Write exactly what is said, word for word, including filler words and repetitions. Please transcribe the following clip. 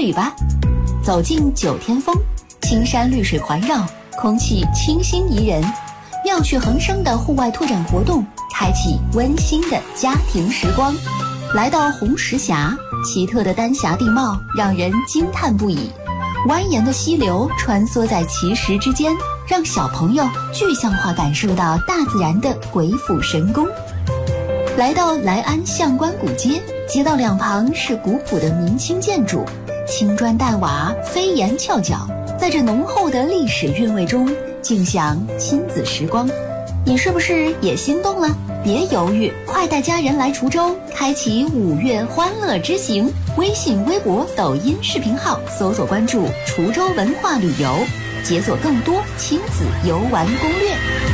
旅吧。走进九天峰，青山绿水环绕，空气清新宜人，妙趣横生的户外拓展活动，开启温馨的家庭时光。来到红石峡，奇特的丹霞地貌让人惊叹不已，蜿蜒的溪流穿梭在奇石之间，让小朋友具象化感受到大自然的鬼斧神工。来到来安象关古街，街道两旁是古朴的明清建筑，青砖黛瓦，飞檐翘角，在这浓厚的历史韵味中尽享亲子时光。你是不是也心动了？别犹豫，快带家人来滁州，开启五月欢乐之行。微信、微博、抖音视频号搜索关注滁州文化旅游，解锁更多亲子游玩攻略。